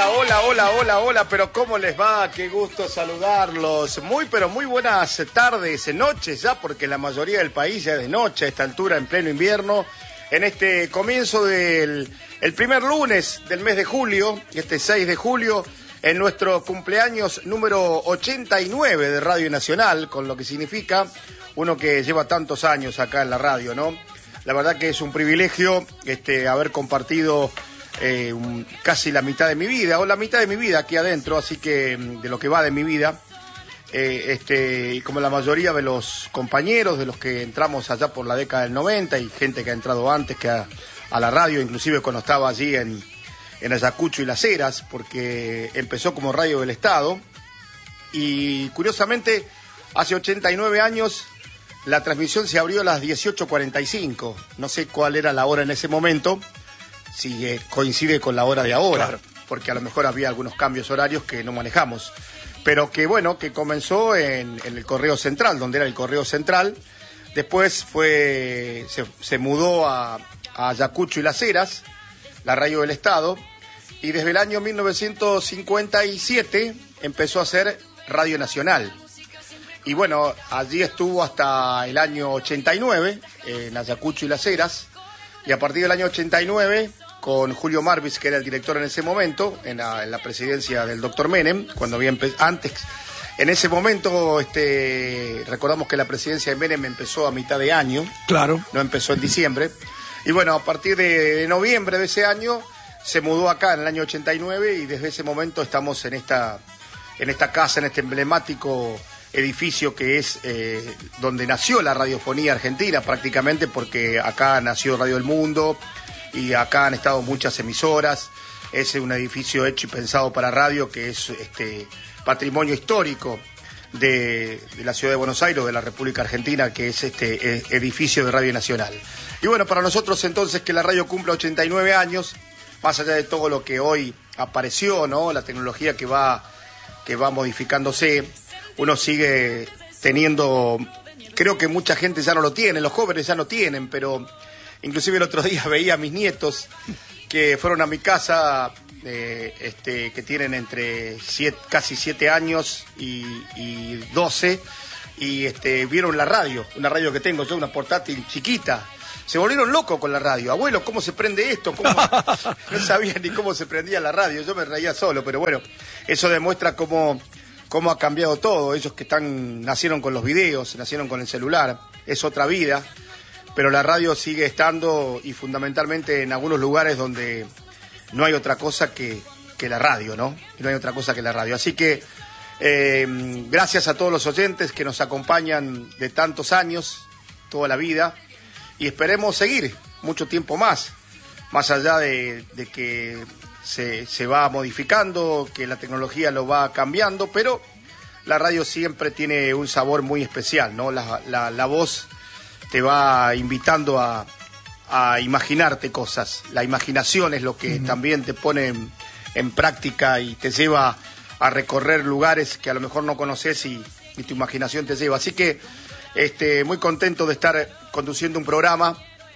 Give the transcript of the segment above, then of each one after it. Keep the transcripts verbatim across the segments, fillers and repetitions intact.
hola, hola, hola, hola, hola, pero ¿cómo les va? Qué gusto saludarlos. Muy, pero muy buenas tardes, noches ya, porque la mayoría del país ya es de noche a esta altura, en pleno invierno, en este comienzo del el primer lunes del mes de julio, este seis de julio, en nuestro cumpleaños número ochenta y nueve de Radio Nacional, con lo que significa uno que lleva tantos años acá en la radio, ¿no? La verdad que es un privilegio este, haber compartido eh, un, casi la mitad de mi vida, o la mitad de mi vida aquí adentro, así que de lo que va de mi vida, eh, este, y como la mayoría de los compañeros, de los que entramos allá por la década del noventa, y gente que ha entrado antes que a, a la radio, inclusive cuando estaba allí en, en Ayacucho y Las Heras, porque empezó como radio del Estado, y curiosamente, hace ochenta y nueve años... la transmisión se abrió a las dieciocho cuarenta y cinco. No sé cuál era la hora en ese momento, si eh, coincide con la hora de ahora, claro, porque a lo mejor había algunos cambios horarios que no manejamos. Pero que bueno, que comenzó en, en el Correo Central, donde era el Correo Central. Después fue se, se mudó a, a Ayacucho y Las Heras, la radio del Estado. Y desde el año mil novecientos cincuenta y siete empezó a ser Radio Nacional. Y bueno, allí estuvo hasta el año ochenta y nueve, en Ayacucho y Las Heras, y a partir del año ochenta y nueve, con Julio Marvis, que era el director en ese momento, en la, en la presidencia del doctor Menem, cuando había empezado, antes, en ese momento, este, recordamos que la presidencia de Menem empezó a mitad de año, claro, no empezó en diciembre, y bueno, a partir de, de noviembre de ese año, se mudó acá en el año ochenta y nueve, y desde ese momento estamos en esta, en esta casa, en este emblemático edificio que es eh, donde nació la radiofonía argentina prácticamente, porque acá nació Radio El Mundo y acá han estado muchas emisoras. Es un edificio hecho y pensado para radio, que es este patrimonio histórico de, de la ciudad de Buenos Aires, de la República Argentina, que es este eh, edificio de Radio Nacional. Y bueno, para nosotros entonces que la radio cumpla ochenta y nueve años, más allá de todo lo que hoy apareció, ¿no? La tecnología que va, que va modificándose, uno sigue teniendo, creo que mucha gente ya no lo tiene, los jóvenes ya no tienen, pero inclusive el otro día veía a mis nietos que fueron a mi casa, eh, este, que tienen entre siete, casi siete años y, y doce, y este, vieron la radio, una radio que tengo yo, una portátil chiquita. Se volvieron locos con la radio. Abuelo, ¿cómo se prende esto? ¿Cómo? No sabían ni cómo se prendía la radio, yo me reía solo, pero bueno, eso demuestra cómo... cómo ha cambiado todo. Ellos que están nacieron con los videos, nacieron con el celular, es otra vida, pero la radio sigue estando, y fundamentalmente en algunos lugares donde no hay otra cosa que, que la radio, ¿no? Y no hay otra cosa que la radio. Así que eh, gracias a todos los oyentes que nos acompañan de tantos años, toda la vida, y esperemos seguir mucho tiempo más, más allá de, de que Se, se va modificando, que la tecnología lo va cambiando, pero la radio siempre tiene un sabor muy especial, ¿no? La, la, la voz te va invitando a, a imaginarte cosas. La imaginación es lo que uh-huh. también te pone en, en práctica y te lleva a recorrer lugares que a lo mejor no conoces y, y tu imaginación te lleva. Así que este, muy contento de estar conduciendo un programa,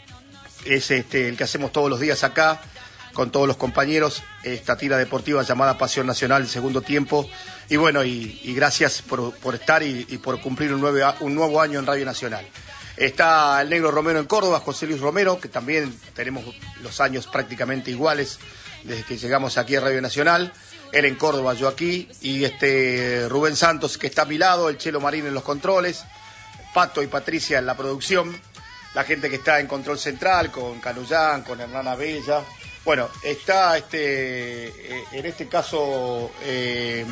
es este, el que hacemos todos los días acá, con todos los compañeros, esta tira deportiva llamada Pasión Nacional, segundo tiempo, y bueno, y, y gracias por, por estar y, y por cumplir un, nueve, un nuevo año en Radio Nacional. Está el Negro Romero en Córdoba, José Luis Romero, que también tenemos los años prácticamente iguales desde que llegamos aquí a Radio Nacional, él en Córdoba, yo aquí, y este Rubén Santos, que está a mi lado, el Chelo Marín en los controles, Pato y Patricia en la producción, la gente que está en Control Central, con Canullán, con Hernán Bella. Bueno, está este en este caso eh,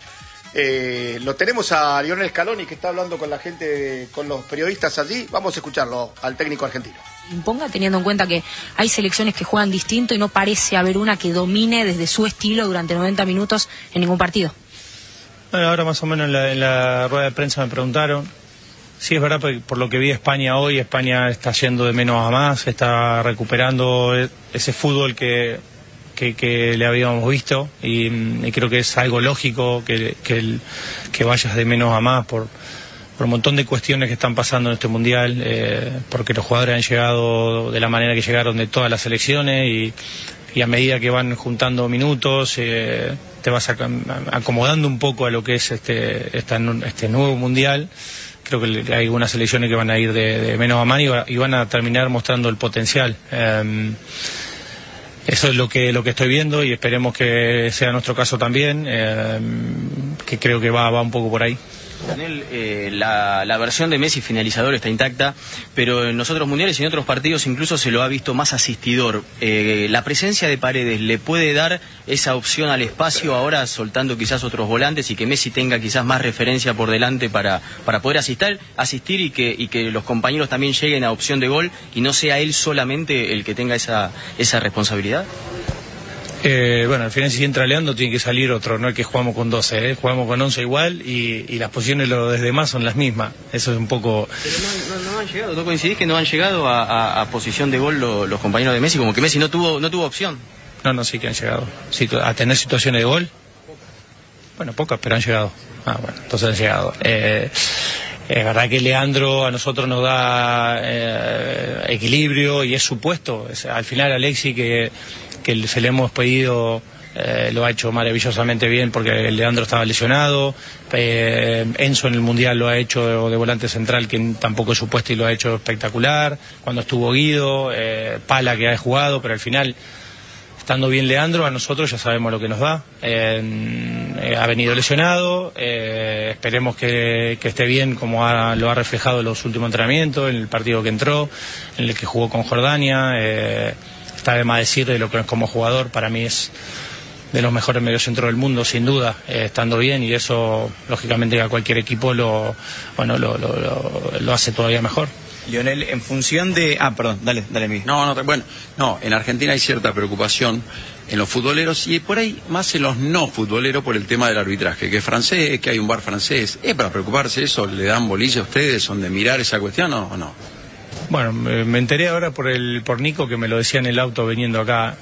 eh, lo tenemos a Lionel Scaloni, que está hablando con la gente, con los periodistas allí. Vamos a escucharlo al técnico argentino. Imponga, teniendo en cuenta que hay selecciones que juegan distinto y no parece haber una que domine desde su estilo durante noventa minutos en ningún partido. Bueno, ahora más o menos en la, en la rueda de prensa me preguntaron. Sí, es verdad, porque por lo que vi España hoy, España está yendo de menos a más, está recuperando ese fútbol que, que, que le habíamos visto, y, y creo que es algo lógico que, que, el, que vayas de menos a más por, por un montón de cuestiones que están pasando en este Mundial, eh, porque los jugadores han llegado de la manera que llegaron de todas las selecciones, y, y a medida que van juntando minutos eh, te vas acomodando un poco a lo que es este, esta, este nuevo mundial. Creo que hay algunas selecciones que van a ir de, de menos a más y, va, y van a terminar mostrando el potencial. Eh, eso es lo que lo que estoy viendo y esperemos que sea nuestro caso también, eh, que creo que va, va un poco por ahí. Daniel, eh, la, la versión de Messi finalizador está intacta, pero en los otros mundiales y en otros partidos incluso se lo ha visto más asistidor. Eh, ¿La presencia de Paredes le puede dar esa opción al espacio ahora, soltando quizás otros volantes y que Messi tenga quizás más referencia por delante para, para poder asistir, asistir y, que, y que los compañeros también lleguen a opción de gol y no sea él solamente el que tenga esa, esa responsabilidad? Eh, bueno, al final si entra Leandro tiene que salir otro, no es que jugamos con doce, ¿eh? Jugamos con once igual y, y las posiciones lo, desde más son las mismas, eso es un poco... Pero no, no, no han llegado, ¿no coincidís que no han llegado a, a, a posición de gol lo, los compañeros de Messi? Como que Messi no tuvo no tuvo opción. No, no, sí que han llegado. Situ a tener situaciones de gol, bueno, pocas, pero han llegado. Ah, bueno, entonces han llegado. Eh, es verdad que Leandro a nosotros nos da eh, equilibrio y es su puesto. Es, al final Alexis que... que se le hemos pedido, eh, lo ha hecho maravillosamente bien porque Leandro estaba lesionado, eh, Enzo en el Mundial lo ha hecho de volante central, que tampoco es su puesto y lo ha hecho espectacular, cuando estuvo Guido, eh, Pala que ha jugado, pero al final, estando bien Leandro, a nosotros ya sabemos lo que nos da, eh, eh, ha venido lesionado, eh, esperemos que, que esté bien como ha, lo ha reflejado en los últimos entrenamientos, en el partido que entró, en el que jugó con Jordania, eh, está de más decir de lo que es como jugador, para mí es de los mejores mediocentros del mundo, sin duda, eh, estando bien, y eso, lógicamente, a cualquier equipo lo, bueno, lo, lo, lo, lo hace todavía mejor. Lionel, en función de... Ah, perdón, dale, dale, Miguel. No, no, bueno, no, en Argentina hay cierta preocupación en los futboleros y por ahí más en los no futboleros por el tema del arbitraje, que es francés, que hay un bar francés. ¿Es para preocuparse eso? ¿Le dan bolilla a ustedes? ¿Son de mirar esa cuestión o no? Bueno, me, me enteré ahora por el por Nico, que me lo decía en el auto viniendo acá.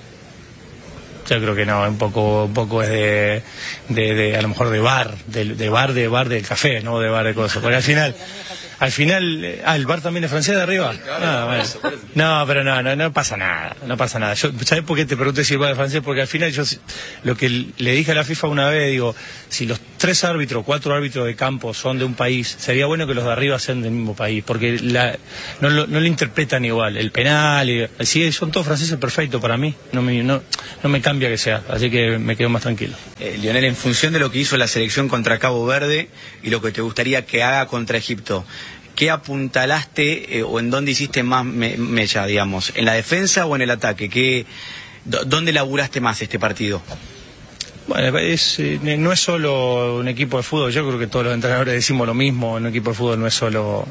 Yo creo que no, un poco un poco es de, de, de a lo mejor de bar, de, de bar de bar del café, no de bar de cosas, porque al final al final ah, el bar también es francés de arriba. No, bueno. No, pero no, no no pasa nada, no pasa nada. Yo, ¿sabes por qué te pregunté si el bar es francés? Porque al final yo lo que le dije a la FIFA una vez, digo, si los tres árbitros, cuatro árbitros de campo son de un país, sería bueno que los de arriba sean del mismo país, porque la, no, lo, no lo interpretan igual. El penal, y, sí, son todos franceses, perfecto para mí, no me, no, no me cambia que sea, así que me quedo más tranquilo. Eh, Lionel, en función de lo que hizo la selección contra Cabo Verde y lo que te gustaría que haga contra Egipto, ¿qué apuntalaste eh, o en dónde hiciste más me mella, digamos? ¿En la defensa o en el ataque? ¿Qué, ¿Dónde laburaste más este partido? Bueno, es, eh, no es solo un equipo de fútbol, yo creo que todos los entrenadores decimos lo mismo, un equipo de fútbol no es solo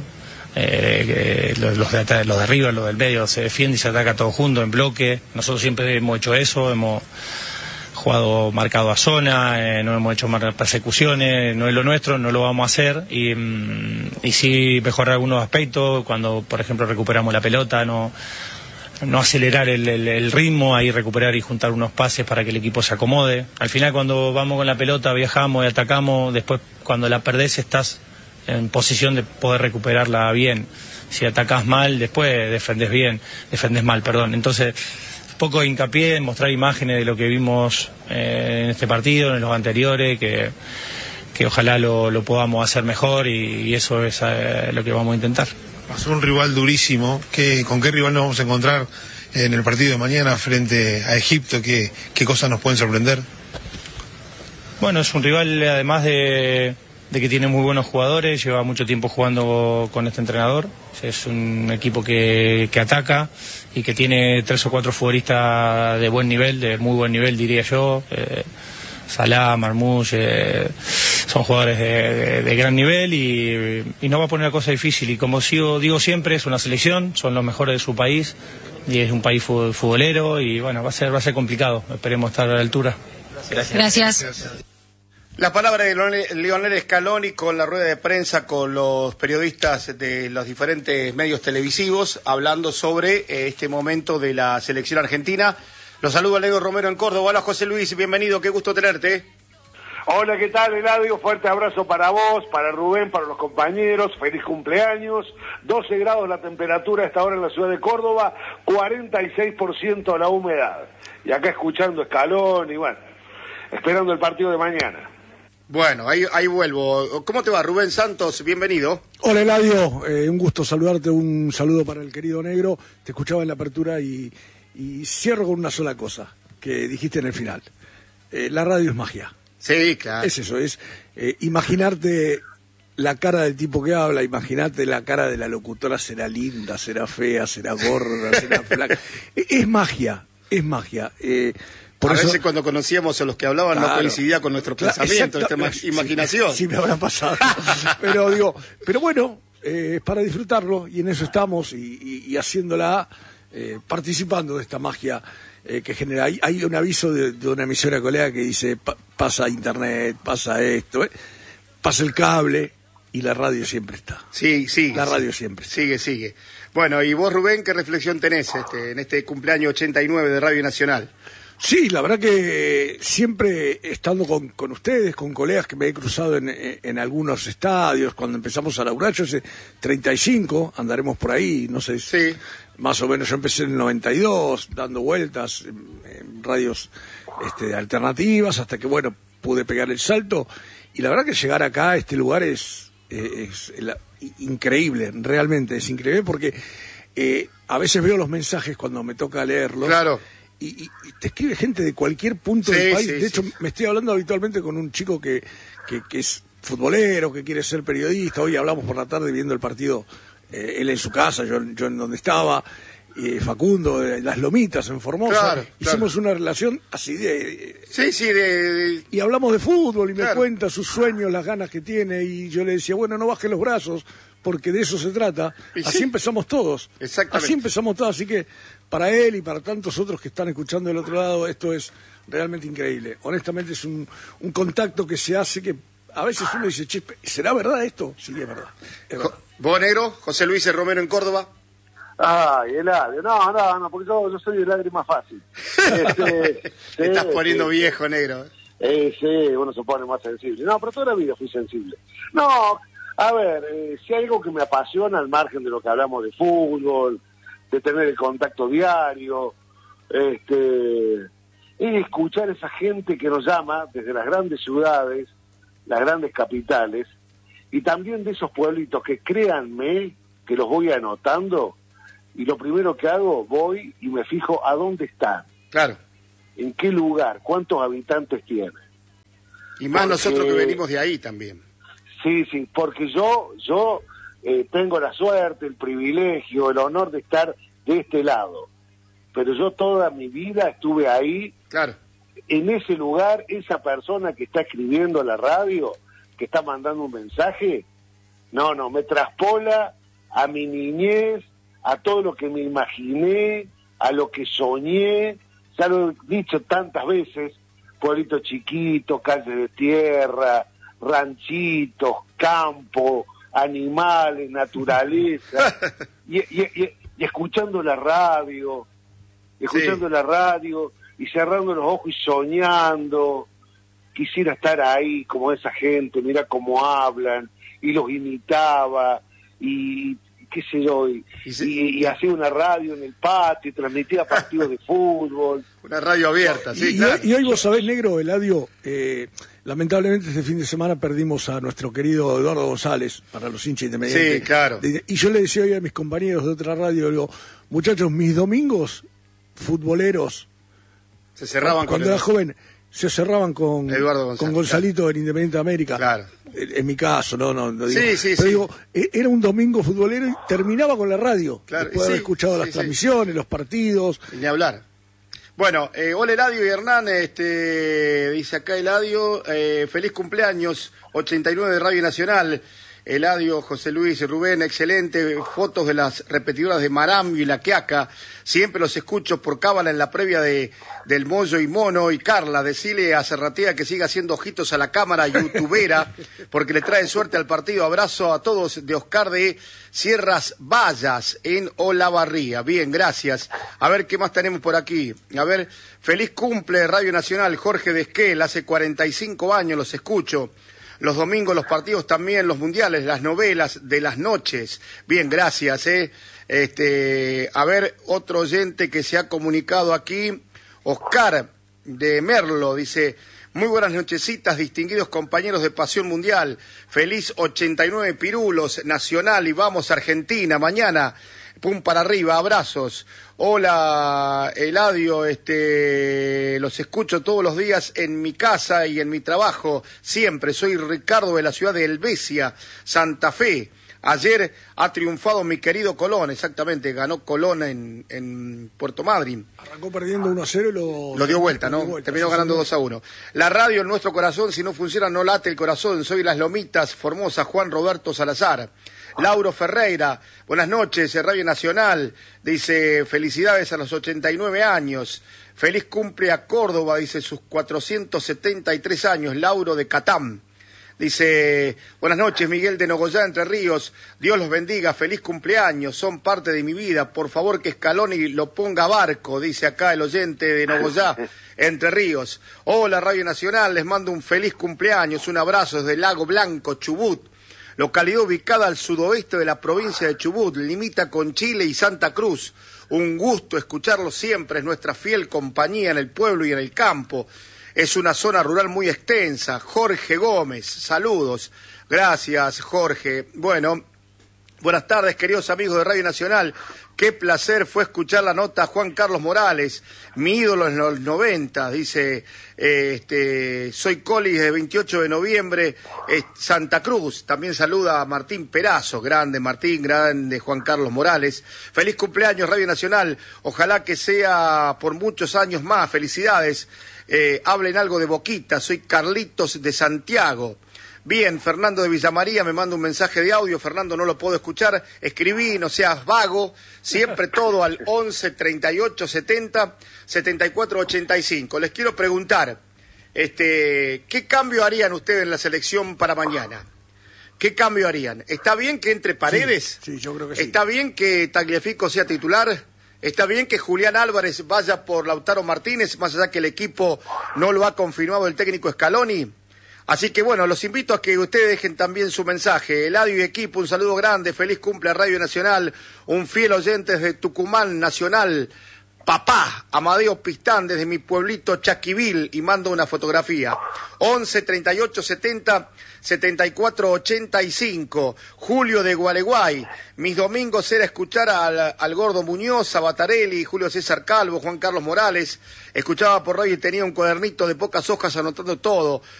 eh, los, los, de, los de arriba, los del medio, se defiende y se ataca todo junto, en bloque. Nosotros siempre hemos hecho eso, hemos jugado marcado a zona, eh, no hemos hecho persecuciones, no es lo nuestro, no lo vamos a hacer, y, y sí mejorar algunos aspectos, cuando por ejemplo recuperamos la pelota, no no acelerar el, el, el ritmo, ahí recuperar y juntar unos pases para que el equipo se acomode. Al final cuando vamos con la pelota viajamos y atacamos, después cuando la perdés estás en posición de poder recuperarla bien. Si atacás mal, después defendés bien, defendés mal, perdón. Entonces, poco hincapié en mostrar imágenes de lo que vimos eh, en este partido, en los anteriores, que, que ojalá lo, lo podamos hacer mejor y, y eso es eh, lo que vamos a intentar. Pasó un rival durísimo. ¿Qué, ¿Con qué rival nos vamos a encontrar en el partido de mañana frente a Egipto? ¿Qué, qué cosas nos pueden sorprender? Bueno, es un rival además de, de que tiene muy buenos jugadores, lleva mucho tiempo jugando con este entrenador. Es un equipo que, que ataca y que tiene tres o cuatro futbolistas de buen nivel, de muy buen nivel diría yo. Eh, Salah, Marmoush, eh, son jugadores de, de, de gran nivel y, y no va a poner la cosa difícil. Y como sigo, digo siempre, es una selección, son los mejores de su país y es un país futbolero y bueno, va a ser, va a ser complicado. Esperemos estar a la altura. Gracias. Gracias. Gracias. La palabra de Lionel Scaloni con la rueda de prensa con los periodistas de los diferentes medios televisivos hablando sobre este momento de la selección argentina. Los saludo a Leo Romero en Córdoba. Hola José Luis, bienvenido, qué gusto tenerte. Hola, ¿qué tal, Eladio? Fuerte abrazo para vos, para Rubén, para los compañeros, feliz cumpleaños. doce grados la temperatura a esta hora en la ciudad de Córdoba, cuarenta y seis por ciento la humedad. y acá escuchando Escalón y bueno, esperando el partido de mañana. Bueno, ahí, ahí vuelvo. ¿Cómo te va, Rubén Santos? Bienvenido. Hola, Eladio. Eh, un gusto saludarte. Un saludo para el querido Negro. Te escuchaba en la apertura y, y cierro con una sola cosa que dijiste en el final. Eh, la radio es magia. Sí, claro. Es eso, es eh, imaginarte la cara del tipo que habla, imaginarte la cara de la locutora, será linda, será fea, será gorda, será flaca. Es magia, es magia. Eh, Por a eso, veces cuando conocíamos a los que hablaban claro, no coincidía con nuestro claro, pensamiento, nuestra sí, imaginación. Sí, sí, me habrá pasado. pero digo, pero bueno, eh, es para disfrutarlo y en eso estamos y, y, y haciéndola, eh, participando de esta magia eh, que genera. Hay, hay un aviso de, de una emisora colega que dice, pa, pasa internet, pasa esto, eh, pasa el cable y la radio siempre está. Sí, sí. La radio siempre está. Sigue, sigue. Bueno, y vos, Rubén, ¿qué reflexión tenés este, en este cumpleaños ochenta y nueve de Radio Nacional? Sí, la verdad que siempre estando con, con ustedes, con colegas que me he cruzado en, en algunos estadios, cuando empezamos a laburar, yo hace treinta y cinco, andaremos por ahí, no sé, sí. Más o menos yo empecé en el noventa y dos, dando vueltas en, en radios este, alternativas, hasta que, bueno, pude pegar el salto, y la verdad que llegar acá a este lugar es, es, es la, increíble, realmente es increíble, porque eh, a veces veo los mensajes cuando me toca leerlos. Claro. Y, y, y te escribe gente de cualquier punto sí, del país. Sí, de hecho, sí. me estoy hablando habitualmente con un chico que, que, que es futbolero, que quiere ser periodista. Hoy hablamos por la tarde viendo el partido, eh, él en su casa, yo, yo en donde estaba, eh, Facundo, eh, Las Lomitas, en Formosa. Claro, Hicimos claro. una relación así de... Sí, sí, de... de... Y hablamos de fútbol y claro. me cuenta sus sueños, las ganas que tiene. Y yo le decía, bueno, no baje los brazos, porque de eso se trata. Y así sí. empezamos todos. Exactamente. Así empezamos todos, así que para él y para tantos otros que están escuchando del otro lado, esto es realmente increíble. Honestamente es un, un contacto que se hache que a veces uno dice, che, ¿será verdad esto? Sí, es verdad. Es verdad. ¿Vos, Negro? José Luis Romero en Córdoba. Ay, Eladio, no, no, no, porque yo, yo soy de lágrima fácil. Este, Te estás sí, poniendo sí, viejo, Negro. Eh, sí, uno se pone más sensible. No, pero toda la vida fui sensible. No, a ver, eh, si hay algo que me apasiona al margen de lo que hablamos de fútbol, de tener el contacto diario, este, es escuchar a esa gente que nos llama desde las grandes ciudades, las grandes capitales, y también de esos pueblitos que créanme que los voy anotando, y lo primero que hago, voy y me fijo a dónde están. Claro. ¿En qué lugar? ¿Cuántos habitantes tiene? Y más Porque, nosotros que venimos de ahí también. Sí, sí, porque yo yo eh, tengo la suerte, el privilegio, el honor de estar de este lado. Pero yo toda mi vida estuve ahí, claro, en ese lugar, esa persona que está escribiendo a la radio, que está mandando un mensaje, no, no, me traspola a mi niñez, a todo lo que me imaginé, a lo que soñé. Ya lo he dicho tantas veces, pueblito chiquito, calle de tierra, ranchitos, campo, animales, naturaleza, y, y, y, y escuchando la radio, escuchando sí. la radio, y cerrando los ojos y soñando. Quisiera estar ahí como esa gente, mira cómo hablan, y los imitaba, y qué sé yo, y, y, y, y hacía una radio en el patio, y transmitía partidos de fútbol. Una radio abierta, sí, y, claro. Y hoy vos sabés, Negro, Eladio, eh, lamentablemente este fin de semana perdimos a nuestro querido Eduardo González, para los hinchas independientes. Sí, claro. Y yo le decía hoy a mis compañeros de otra radio, digo, muchachos, mis domingos futboleros, se cerraban cuando con era joven, se cerraban con Eduardo González, con Gonzalito claro. en Independiente de América. Claro. En, en mi caso, no, no, no digo. Sí, sí, pero sí. digo, era un domingo futbolero y terminaba con la radio. Claro. Después de haber sí, escuchado sí, las sí. transmisiones, los partidos. Y ni hablar. Bueno, eh, hola Eladio y Hernán, este, dice acá Eladio, eh, feliz cumpleaños, ochenta y nueve de Radio Nacional. Eladio, José Luis, Rubén, excelente, fotos de las repetidoras de Marambio y La Quiaca, siempre los escucho por cábala en la previa de del Moyo y Mono. Y Carla, decile a Serratea que siga haciendo ojitos a la cámara youtubera, porque le trae suerte al partido. Abrazo a todos de Oscar de Sierras Vallas en Olavarría. Bien, gracias. A ver, ¿qué más tenemos por aquí? A ver, feliz cumple Radio Nacional, Jorge de Esquel, hace cuarenta y cinco años los escucho. Los domingos, los partidos también, los mundiales, las novelas de las noches. Bien, gracias. ¿eh? Este, a ver, otro oyente que se ha comunicado aquí. Oscar de Merlo dice, muy buenas nochecitas, distinguidos compañeros de Pasión Mundial. Feliz ochenta y nueve Pirulos, Nacional y vamos Argentina, mañana. Pum para arriba, abrazos. Hola, Eladio, este, los escucho todos los días en mi casa y en mi trabajo, siempre. Soy Ricardo de la ciudad de Helvecia, Santa Fe. Ayer ha triunfado mi querido Colón, exactamente, ganó Colón en, en Puerto Madryn. Arrancó perdiendo uno a cero y lo... Lo dio vuelta, ¿no? Dio vuelta, Terminó sí, ganando sí. dos a uno. La radio en nuestro corazón, si no funciona no late el corazón. Soy Las Lomitas, Formosa, Juan Roberto Salazar. Lauro Ferreira, buenas noches, Radio Nacional, dice, felicidades a los ochenta y nueve años, feliz cumple a Córdoba, dice, sus cuatrocientos setenta y tres años, Lauro de Catán. Dice, buenas noches, Miguel de Nogoyá, Entre Ríos, Dios los bendiga, feliz cumpleaños, son parte de mi vida, por favor que Scaloni lo ponga a barco, dice acá el oyente de Nogoyá, Entre Ríos. Hola, Radio Nacional, les mando un feliz cumpleaños, un abrazo desde Lago Blanco, Chubut. Localidad ubicada al sudoeste de la provincia de Chubut, limita con Chile y Santa Cruz. Un gusto escucharlo siempre, es nuestra fiel compañía en el pueblo y en el campo. Es una zona rural muy extensa. Jorge Gómez, saludos. Gracias, Jorge. Bueno, buenas tardes, queridos amigos de Radio Nacional. Qué placer fue escuchar la nota a Juan Carlos Morales, mi ídolo en los noventa, dice, eh, este, soy Colis de veintiocho de noviembre, eh, Santa Cruz, también saluda a Martín Perazo, grande Martín, grande Juan Carlos Morales, feliz cumpleaños Radio Nacional, ojalá que sea por muchos años más, felicidades, eh, hablen algo de Boquita, soy Carlitos de Santiago. Bien, Fernando de Villamaría me manda un mensaje de audio. Fernando, no lo puedo escuchar. Escribí, no seas vago. Siempre todo al once, treinta y ocho, setenta, setenta y cuatro, ochenta y cinco. Les quiero preguntar, este, ¿qué cambio harían ustedes en la selección para mañana? ¿Qué cambio harían? ¿Está bien que entre Paredes? Sí, sí, yo creo que sí. ¿Está bien que Tagliafico sea titular? ¿Está bien que Julián Álvarez vaya por Lautaro Martínez, más allá que el equipo no lo ha confirmado el técnico Scaloni? Así que bueno, los invito a que ustedes dejen también su mensaje. Eladio y equipo, un saludo grande, feliz cumple a Radio Nacional, un fiel oyente desde Tucumán Nacional, papá, Amadeo Pistán desde mi pueblito Chaquivil, y mando una fotografía. once, treinta y ocho, setenta, setenta y cuatro, ochenta y cinco. Julio de Gualeguay. Mis domingos era escuchar al, al Gordo Muñoz, a Batarelli, Julio César Calvo, Juan Carlos Morales. Escuchaba por radio y tenía un cuadernito de pocas hojas anotando todo.